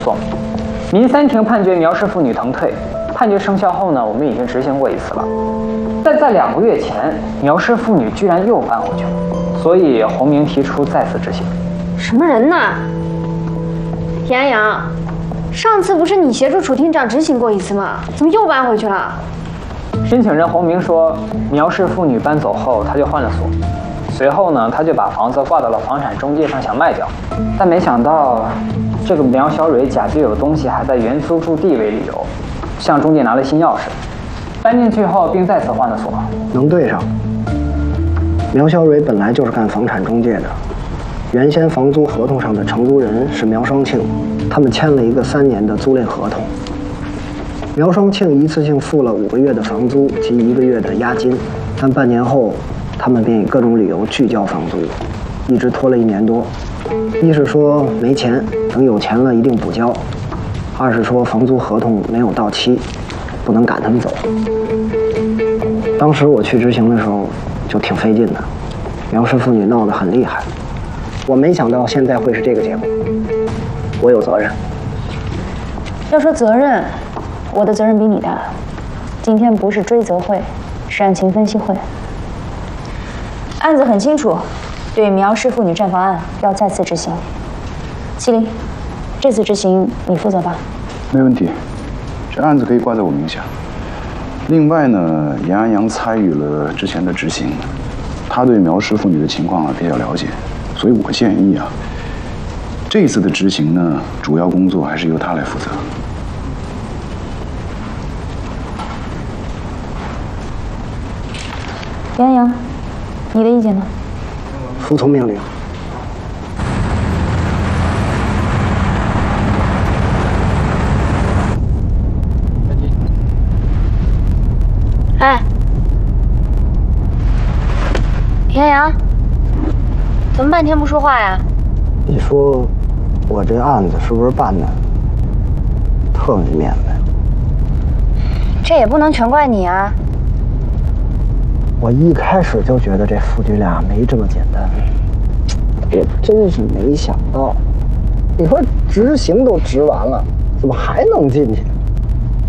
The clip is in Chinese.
送。民三庭判决苗氏妇女腾退，判决生效后呢，我们已经执行过一次了。但在2个月前，苗氏妇女居然又搬回去了，所以洪明提出再次执行。 什么人呐？田安阳，上次不是你协助楚厅长执行过一次吗？怎么又搬回去了？ 申请人洪明说，苗氏妇女搬走后，他就换了所。随后呢，他就把房子挂到了房产中介上想卖掉，但没想到这个苗小蕊假借有东西还在原租住地为理由，向中介拿了新钥匙，搬进去后并再次换了所。 能对上。苗小蕊本来就是干房产中介的，原先房租合同上的承租人是苗双庆，他们签了一个3年的租赁合同。苗双庆一次性付了5个月的房租及1个月的押金，但半年后，他们便以各种理由拒交房租，一直拖了1年多。一是说没钱，等有钱了一定补交；二是说房租合同没有到期，不能赶他们走。当时我去执行的时候就挺费劲的，苗氏妇女闹得很厉害，我没想到现在会是这个结果，我有责任。 要说责任，我的责任比你大。今天不是追责会，是案情分析会。案子很清楚，对苗氏妇女绽放案要再次执行。麒麟，这次执行你负责吧。 没问题，这案子可以挂在我名下。另外呢，严安阳参与了之前的执行，他对苗氏妇女的情况比较了解，所以我建议这次的执行呢，主要工作还是由他来负责。 严安阳，你的意见呢？ 服从命令。 哎，田阳，怎么半天不说话呀？ 你说我这案子是不是办的特没面子呀？ 这也不能全怪你啊。 我一开始就觉得这夫妻俩没这么简单，我真是没想到。你说执行都执完了，怎么还能进去？